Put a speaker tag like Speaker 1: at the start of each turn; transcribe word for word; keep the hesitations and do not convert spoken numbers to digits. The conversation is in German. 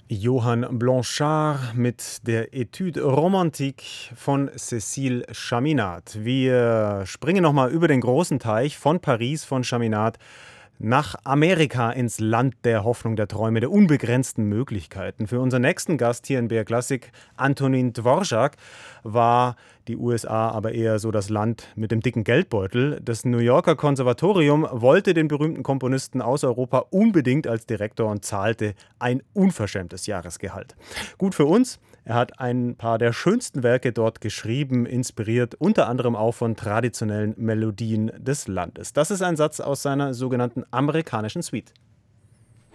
Speaker 1: Johann Blanchard mit der Etude romantique von Cécile Chaminade. Wir springen nochmal über den großen Teich von Paris, von Chaminade, nach Amerika, ins Land der Hoffnung, der Träume, der unbegrenzten Möglichkeiten. Für unseren nächsten Gast hier in B R Klassik, Antonin Dvorak, war die U S A aber eher so das Land mit dem dicken Geldbeutel. Das New Yorker Konservatorium wollte den berühmten Komponisten aus Europa unbedingt als Direktor und zahlte ein unverschämtes Jahresgehalt. Gut für uns. Er hat ein paar der schönsten Werke dort geschrieben, inspiriert unter anderem auch von traditionellen Melodien des Landes. Das ist ein Satz aus seiner sogenannten amerikanischen Suite.